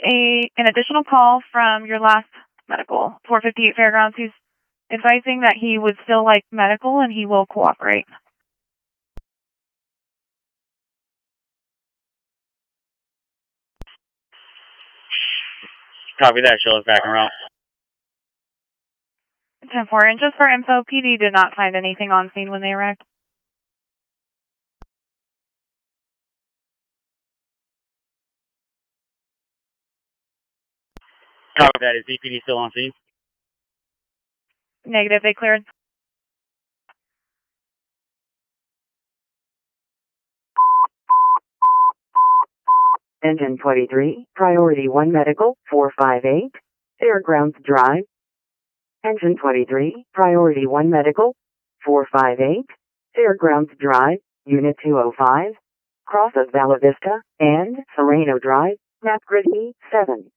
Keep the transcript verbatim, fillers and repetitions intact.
a an additional call from your last medical, four fifty-eight Fairgrounds. He's advising that he would still like medical and he will cooperate. Copy that. Show us back en route. ten four, and just for info, P D did not find anything on scene when they arrived. Copy that. Is B P D still on scene? Negative, they cleared. Engine twenty-three, Priority one Medical, four five eight, Fairgrounds Drive. Engine twenty-three, Priority one Medical, four five eight, Fairgrounds Drive, Unit two oh five, cross of Bella Vista, and Sereno Drive, Map Grid E seven.